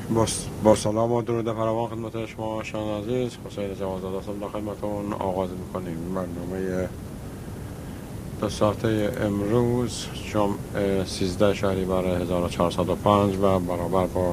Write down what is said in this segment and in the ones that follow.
با سلام و درود فراوان خدمت شما شنوندگان عزیز، حسین جوادزاده هستم. در خدمتتون آغاز می‌کنیم برنامه 2 ساعته امروز جمعه 13 شهریور 1405 و برابر با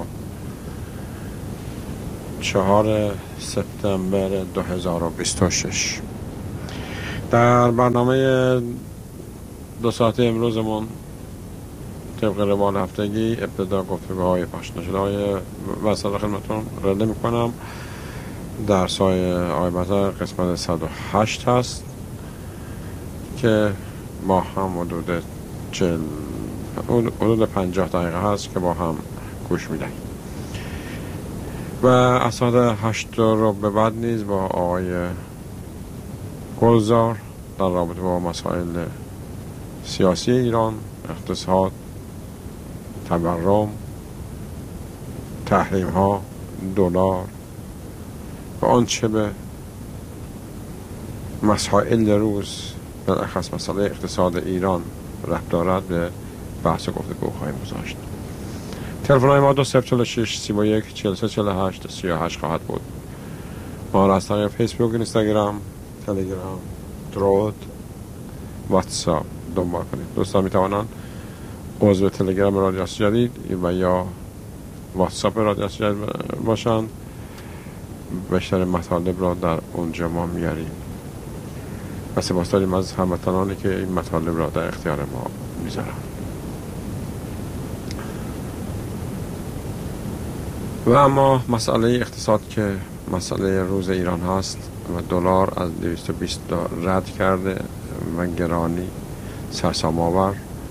4 سپتامبر 2026. در برنامه 2 ساعته امروزمون طبق روال هفتگی ابتدا گفتگوهای پخش نشده‌های وسط خدمتتون رده میکنم. درس‌های آقای بطر قسمت 108 هست که با هم حدود 50 دقیقه هست که با هم گوش میدهیم و از ساعت 8 رو به بعد نیز با آقای گلزار در رابطه با مسائل سیاسی ایران، اقتصاد، تورم، تحریم ها، دلار و آنچه به مسائل روز بالاخص مسئله اقتصاد ایران ربط دارد به بحث و گفتگو خواهیم گذاشت. تلفن های ما 2046 31 43 48 38 خواهد بود. ما را از طریق فیسبوک، اینستاگرام، تلگرام، ترود، واتساپ دنبال کنید. دوستان می توانند عضو تلگرام رادیو جدید و یا واتساپ رادیو جدید باشند. بیشتر مطالب را در اونجا ما میاریم و سپاس داریم از هموطنانی که این مطالب را در اختیار ما میذارن. و اما مسئله اقتصاد که مسئله روز ایران هست و دلار از 220 رد کرده و گرانی سرسام آور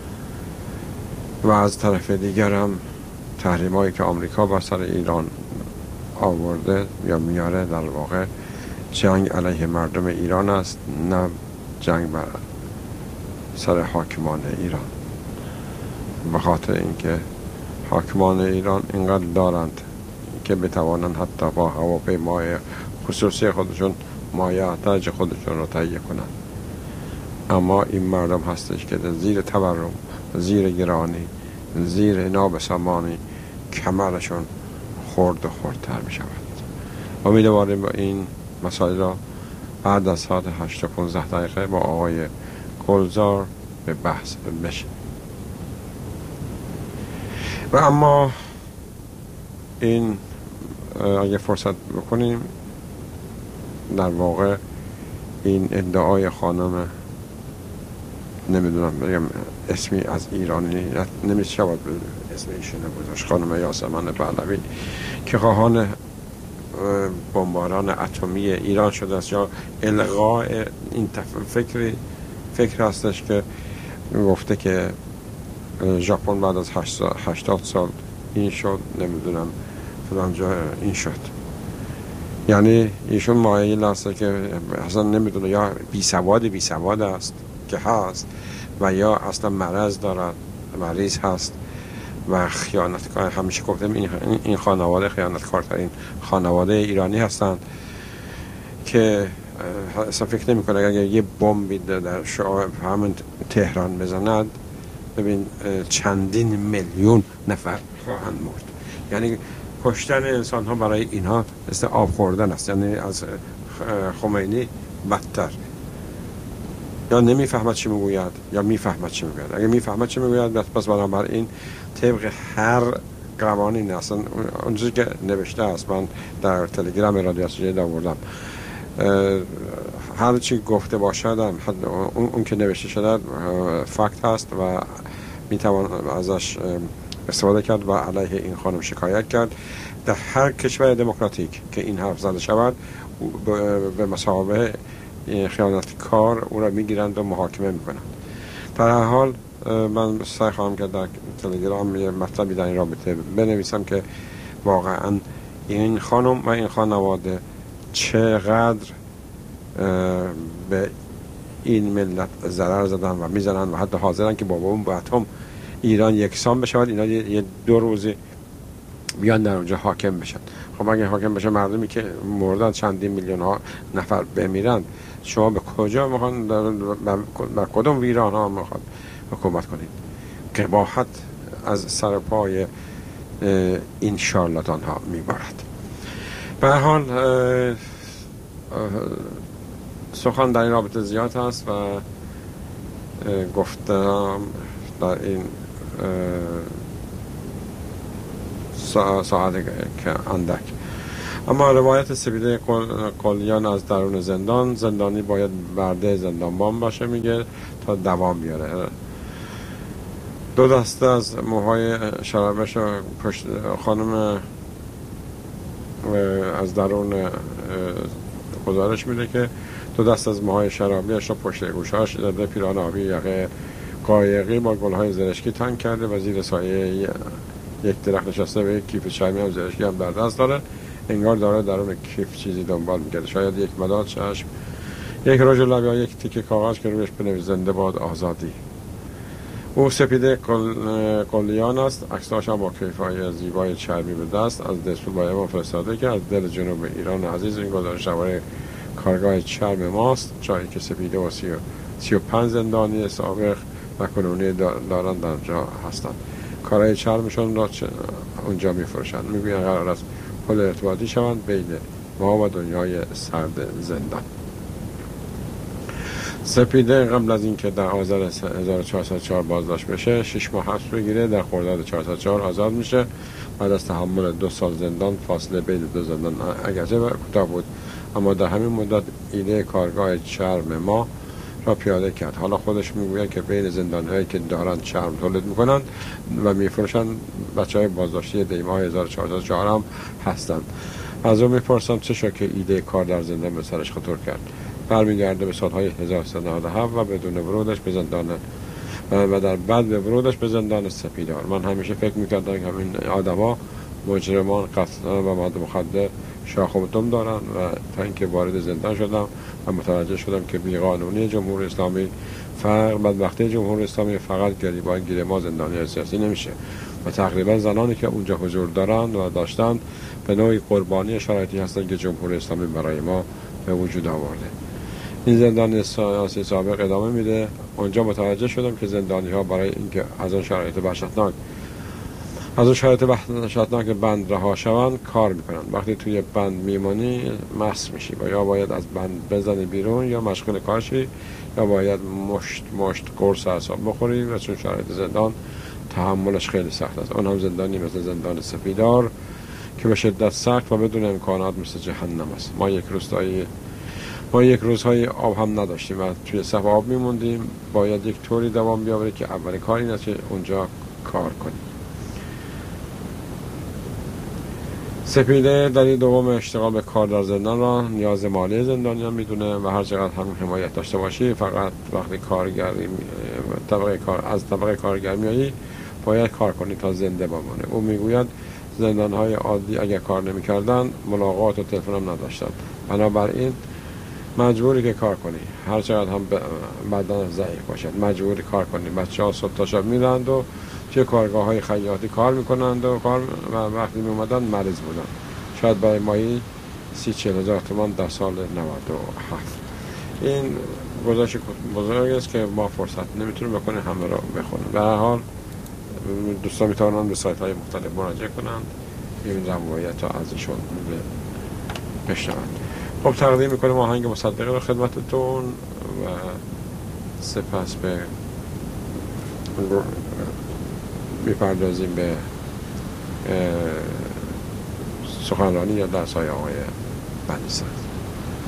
و از طرف دیگر هم تحریمایی که آمریکا بر سر ایران آورده یا میاره در واقع جنگ علیه مردم ایران است، نه جنگ بر سر حاکمان ایران. به خاطر اینکه حاکمان ایران اینقدر دارند که بتوانند حتی با هواپیمای خصوصی خودشون مایحتاج خودشون رو تهیه کنند، اما این مردم هستش که زیر تورم، زیر گرانی، زیر نابسامانی کمرشون خرد و خردتر می شود. امیدواریم با این مسائل را بعد از ساعت 8:15 با آقای گلزار به بحث بشه. و اما این اگه فرصت بکنیم در واقع این ادعای خانم نمیدونم بگم اسمی از ایرانی نمیشه شود اسم ایشون گذاشت، خانم یاسمن پهلوی که خواهان بمباران اتمی ایران شده است یا الغاء این فکر هستش که گفته که ژاپن بعد از 80 سال این شد، نمیدونم فلان جا این شد. یعنی ایشون مایل است که اصلا نمیدونه یا بیسواد است که هست و یا اصلا مرض دارد، مریض هست و خیانتکار. همیشه گفتم این خانواده خیانتکارترین خانواده ایرانی هستند که اصلا فکر نمی کنه اگر یه بمبی در همین تهران بزند ببین چندین میلیون نفر خواهند مرد. یعنی کشتن انسان ها برای اینها مثل آب خوردن است، یعنی از خمینی بدتر. یا نمیفهمد چی میگوید یا میفهمد چی میگوید. اگه میفهمد چی میگوید پس بنابراین طبق هر قوانین اصلا اونجوری که نوشته است، من در تلگرام رادیو جدید آوردم، هر چی گفته باشد اون که نوشته شده فکت هست و میتوان ازش استفاده کرد و علیه این خانم شکایت کرد. در هر کشور دموکراتیک که این حرف زده شود به مسابقه خیانتکار او را میگیرند و محاکمه میکنند. در هر حال من سعی خواهم کرد در تلگرام یه مطلبی در این رابطه بنویسم که واقعا این خانم و این خانواده چقدر به این ملت ضرر زدن و میزنن و حتی حاضرن که با بمب اتم ایران یکسان بشود. اینا یه 2 روز بیان در اونجا حاکم بشن. خب اگه حاکم بشه مردمی که مردن چندین میلیون ها نفر بمیرن، شما به کجا میخوان در کدوم ویران ها میخواد حکومت کنید؟ قباحت از سر پای این شارلاتان ها میبارد. به هر حال سخن در این رابطه زیاد هست و گفتم در این ساعت که اندک. اما روایت سپیده قلیان از درون زندان: زندانی باید برده زندانبان باشه میگه تا دوام بیاره. 2 دسته از موهای شرابش پشت خانم از درون گزارش میده که 2 دست از موهای شرابیش را پشت گوشهاش داده، پیران آبی یقه قایقی با گلهای زرشکی تنگ کرده و زیر سایه یک درخت نشسته و یک کیف چرمی هم زرشکی هم در دست داره. انگار داره درون کیف چیزی دنبال میگرده، شاید یک مداد چشم، یک رژ لب یا یک تیکه کاغذ که رویش بنویسه زنده باد آزادی. او سپیده قلیان است. عکساش هم با کیف‌های زیبای چرمی به دست از دستور با ایوان فرستاده که از دل جنوب ایران عزیز این گزارش درباره کارگاه چرم ماست، جایی که سپیده و 35 زندانی سابق و کنونی دارند در جا هستند. کارهای چرمشون را اونجا می‌فروشند. میگویند قرار است پل ارتباطی شوند بین ما و دنیای سرد زندان. سپیده قبل از اینکه در آذر 1404 بازداشت بشه 6 ماه حبس بگیره، در خرداد 1404 آزاد میشه بعد از تحمل 2 سال زندان. فاصله بین 2 زندان اگرچه کوتاه بود اما در همین مدت ایده کارگاه چرم ما را پیاده کرد. حالا خودش میگوید که بین زندان‌هایی که دارن چرم تولید میکنن و میفروشن بچهای بازداشتی دیماه 1404 هم هستند. از اون میپرسم چه شد که ایده کار در زندان به سرش خطور کرد. برمیگرده به سالهای 1397 و بدون ورودش به زندان و در بعد به ورودش به زندان سپیدار. من همیشه فکر میکردم که همین آدما مجرمان قتل و مواد مخدر شاخ و دم دارن و تا اینکه وارد زندان شدم و متوجه شدم که بیقانونی جمهوری اسلامی بدبختی جمهوری اسلامی فقط گریبان ما زندانی سیاسی نمیشه و تقریبا زنانی که اونجا حضور دارند و داشتند به نوعی قربانی شرایطی هستند که جمهوری اسلامی برای ما به وجود آورده. این زندان سیاسی سابق ادامه میده. اونجا متوجه شدم که زندانی ها برای اینکه از اون شرایط وحشتناک بند رها شوند کار میکنن. وقتی توی بند میمانی مست میشی و یا باید از بند بزنی بیرون یا مشغول کارشی یا باید مشت قرص اعصاب بخوری و چون شرایط زندان تحملش خیلی سخت است. اون هم زندانی مثل زندان سپیدار که به شدت سخت و بدون امکانات مثل جهنم است. ما یک روزهای آب هم نداشتیم و توی صف آب میموندیم. باید یک طوری دوام بیاوره که اولین کار این است که اونجا کار کنیم. سپیده دلیل دوم اشتغال به کار در زندان را نیاز مالی زندانیان میدونه و هر چقدر هم حمایت داشته باشی فقط وقتی از طبقه کارگر میایی باید کار کنی تا زنده بمانه. او میگوید زندانهای عادی اگر کار نمیکردن ملاقات و تلفن هم نداشتن، بنابراین مجبوری که کار کنی هر چقدر هم بدن ضعیف باشد مجبوری کار کنی. بچه‌ها صبح تا شب میرند و توی کارگاه‌های خیاطی کار میکنند و وقتی میومدن مریض بودن. شاید برای مایی 30-40 هزار تومان در سال 97. این گزارش بزرگ است که ما فرصت نمیتونیم بکنیم همه را بخونیم. به هر حال دوستان میتونن به سایت‌های مختلف مراجعه کنند این روایت را ازشون بشنوند. خب تقدیم میکنیم آهنگ مصدقه رو خدمتتون و سپس به میپردازیم به سخنرانی یا درس‌های آقای بنی صدر.